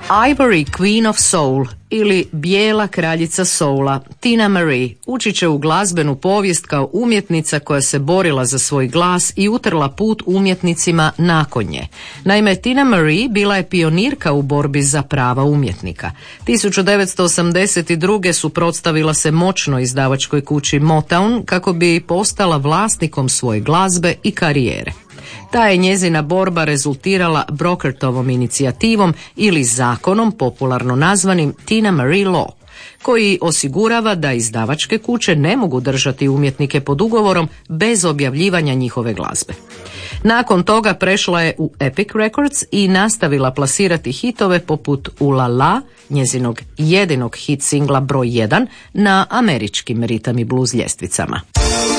Ivory Queen of Soul ili Bijela kraljica soula, Tina Marie, ući će u glazbenu povijest kao umjetnica koja se borila za svoj glas i utrla put umjetnicima nakon nje. Naime, Tina Marie bila je pionirka u borbi za prava umjetnika. 1982. suprotstavila se moćnoj izdavačkoj kući Motown kako bi postala vlasnikom svoje glazbe i karijere. Ta je njezina borba rezultirala Brokertovom inicijativom ili zakonom popularno nazvanim Tina Marie Law, koji osigurava da izdavačke kuće ne mogu držati umjetnike pod ugovorom bez objavljivanja njihove glazbe. Nakon toga prešla je u Epic Records i nastavila plasirati hitove poput Ula La, njezinog jedinog hit singla broj 1 na američkim ritam i blues ljestvicama.